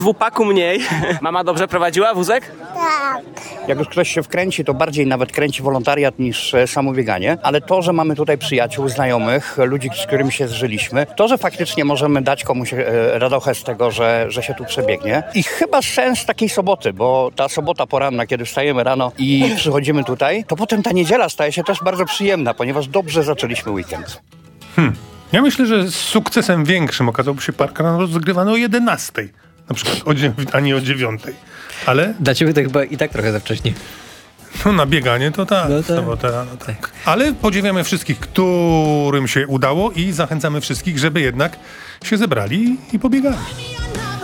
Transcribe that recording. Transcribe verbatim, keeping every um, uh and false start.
Dwupaku mniej. Mama dobrze prowadziła wózek? Tak. Jak już ktoś się wkręci, to bardziej nawet kręci wolontariat niż e, samo bieganie, ale to, że mamy tutaj przyjaciół, znajomych, ludzi, z którymi się zżyliśmy, to, że faktycznie możemy dać komuś e, radochę z tego, że, że się tu przebiegnie i chyba sens takiej soboty, bo ta sobota poranna, kiedy wstajemy rano i przychodzimy tutaj, to potem ta niedziela staje się też bardzo przyjemna, ponieważ dobrze zaczęliśmy weekend. Hmm. Ja myślę, że z sukcesem większym okazałby się parkrun rozgrywany o jedenastej, na przykład, o dziew- a nie o dziewiątej. Ale Dla ciebie to chyba i tak trochę za wcześnie. no, na bieganie to tak, No tak. sobota rano, tak. Ale podziwiamy wszystkich, którym się udało i zachęcamy wszystkich, żeby jednak się zebrali i pobiegali.